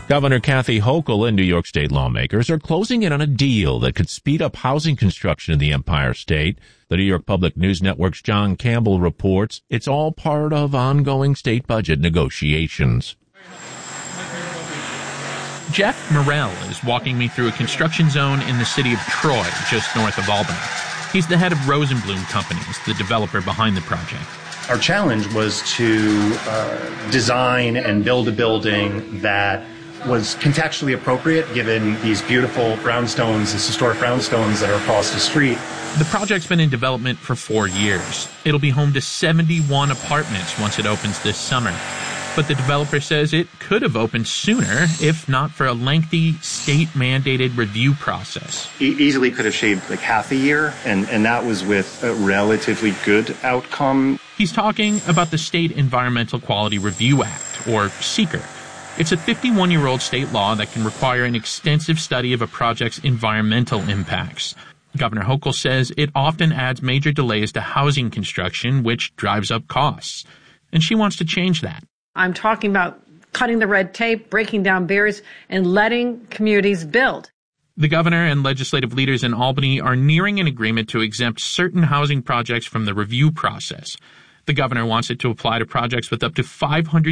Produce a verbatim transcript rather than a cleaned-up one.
Governor Kathy Hochul and New York State lawmakers are closing in on a deal that could speed up housing construction in the Empire State. The New York Public News Network's John Campbell reports it's all part of ongoing state budget negotiations. Jeff Morrell is walking me through a construction zone in the city of Troy, just north of Albany. He's the head of Rosenblum Companies, the developer behind the project. Our challenge was to uh, design and build a building that was contextually appropriate given these beautiful brownstones, these historic brownstones that are across the street. The project's been in development for four years. It'll be home to seventy-one apartments once it opens this summer. But the developer says it could have opened sooner if not for a lengthy state-mandated review process. E- easily could have shaved like half a year, and, and that was with a relatively good outcome. He's talking about the State Environmental Quality Review Act, or SEQR. It's a fifty-one-year-old state law that can require an extensive study of a project's environmental impacts. Governor Hochul says it often adds major delays to housing construction, which drives up costs. And she wants to change that. I'm talking about cutting the red tape, breaking down barriers, and letting communities build. The governor and legislative leaders in Albany are nearing an agreement to exempt certain housing projects from the review process. The governor wants it to apply to projects with up to five hundred